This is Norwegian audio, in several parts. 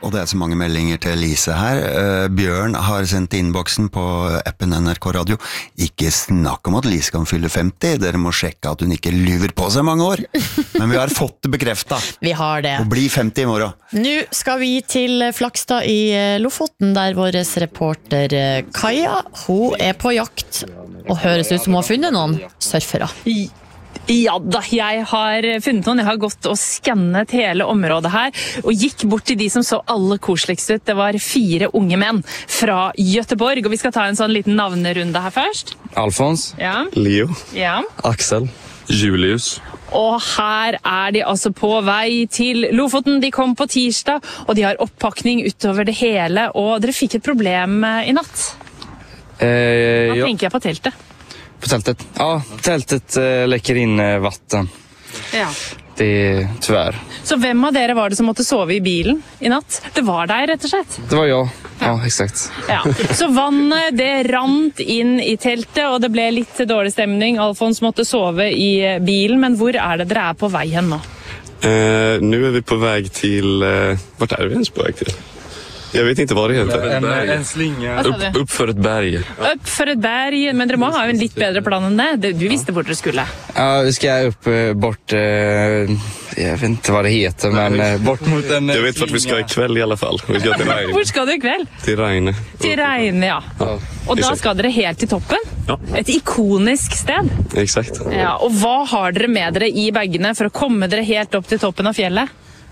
Og det så mange meldinger til Lise her. Bjørn har sendt innboksen på appen NRK Radio. Ikke snakk om at Lise kan fylle 50. Dere må sjekke at hun ikke lyver på seg mange år. Men vi har fått det bekreftet. Vi har det. Og bli 50 i morgen. Nå skal vi til Flakstad i Lofoten, der vår reporter Kaja, hun på jakt og høres ut som hun har funnet noen surfere. Ja da, jeg har funnet noen. Jeg har gått og skannet hele området her, og gikk bort til de som så aller koseligst ut. Det var 4 unge menn fra Göteborg, og vi skal ta en sånn liten navnerunde her først. Alfons, Ja. Leo, Ja. Axel, Julius. Og her de altså på vei til Lofoten. De kom på tirsdag, og de har oppakning utover det hele, og dere fikk et problem i natt. Da Ja, tenker jeg på teltet. på teltet. Ja, teltet läcker in vatten. Ja. Det tyvärr. Så hvem av dere var det som måtte sove i bilen i natt? Det var deg, rett og slett. Det var jag. Ja, exakt. Ja. Så vannet det rant inn i teltet, og det ble litt dårlig stemning. Alfons måtte sove i bilen, men hvor det dere på vei hen nå? Nu vi på väg till... vart vi ens på väg till? Jag vet inte vad det heter. En slinga. Hva sa du? Upp för ett berg. Opp for et berg, men dere må ha en litt bedre plan enn det. Du visste hvor dere skulle. Ja, vi ska upp bort... jag vet inte vad det heter, men bort mot en... Jag vet vart vi ska ikväll i alla fall. Vi ska till Reine. Hvor skal du i kveld? Till Reine. Til Reine, ja. Ja, Og da exakt. skal dere helt til toppen? Ja. Et ikonisk sted. Exakt. Ja, og hva har dere med dere i bagene for å komme dere helt opp til toppen av fjellet?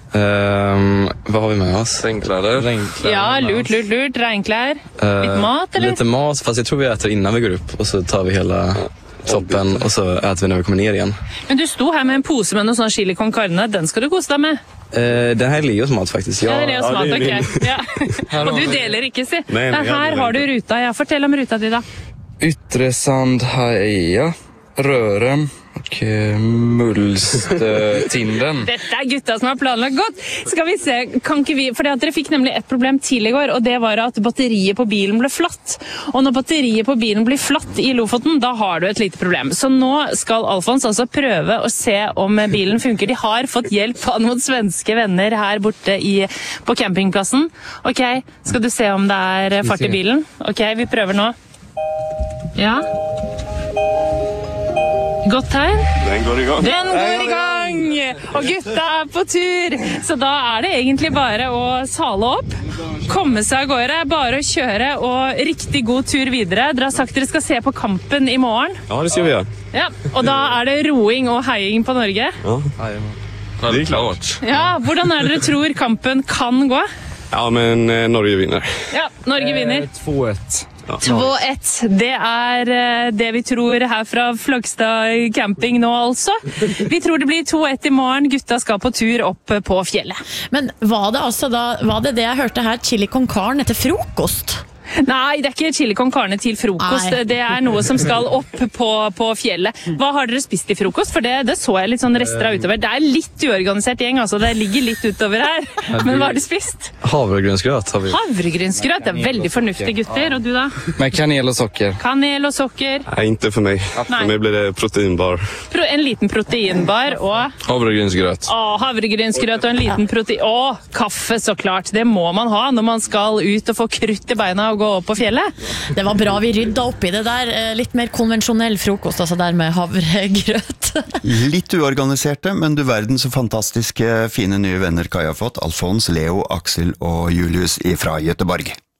vad har vi med oss? Regnkläder. Ja, lurt. Regnklær. Litt mat, eller? Lite mat, fast jag tror vi äter innan vi går upp. Och så tar vi hela toppen och så äter vi när vi kommer ner igen. Men du sto her med en pose med noe sånn chili con carne. Den skal du kose deg med. Den här är Leos mat faktiskt. Ja, det er Leos mat, det er ok. Ja. Og du deler ikke, si. Nei, Nei, jeg her deler har du ruta. Ja, fortell om ruta di da. Yttre Sandhaja, Rören och Mullstinden. Dette gutta som har planlagt godt. Skal vi se, kan ikke vi... For dere fikk nemlig et problem tidlig i går, og det var at batteriet på bilen ble flatt. Og når batteriet på bilen blir flatt i Lofoten, da har du et lite problem. Så nå skal Alfons altså prøve å se om bilen funker. De har fått hjelp av noen svenske venner her borte på campingplassen. Ok, skal du se om det fart i bilen? Ok, vi prøver nå. Ja. Godt tegn. Den går igång. Den går i gang! Og gutta på tur! Så da det egentlig bare å sale opp, komme seg av gårde, bare å kjøre og riktig god tur videre. Dere har sagt dere skal se på kampen i morgen. Ja, det ska vi göra. Ja, og da det roing og heiing på Norge. Ja. Det är klart. Ja, hvordan dere tror kampen kan gå? Ja, men Norge vinner. Ja, Norge vinner. 2-1. 2-1. Det det vi tror her fra Flakstad camping nå, altså. Vi tror det blir 2-1 i morgen. Gutta skal på tur opp på fjellet. Men var det jeg hørte her, chili con carne til frokost? Nei, det ikke chili con carne til frokost. Nei. Det noe som skal opp på fjellet. Hva har dere spist til frokost? For det så jeg litt sånn rester av utover. Det litt uorganisert gjeng, altså. Det ligger litt utover her. Men hva har du spist? Havregrynsgröt har vi. Havregrynsgrøt. Det veldig fornuftige gutter. Og du da? Med kanel och socker. Kanel og sokker. Nej, inte för mig. För mig blir det proteinbar. En liten proteinbar og Havregrynsgröt. havregrynsgrøt og en liten protein... Og kaffe, så klart. Det må man ha når man skal ut og få krutt i beina og gå opp på fjellet. Det var bra vi rydda opp i det der. Litt mer konvensjonell frokost, altså der med havregrøt. Litt uorganiserte, men du verden så fantastiske fine nye venner Kaja har fått. Alfons, Leo, Axel og Julius fra Göteborg.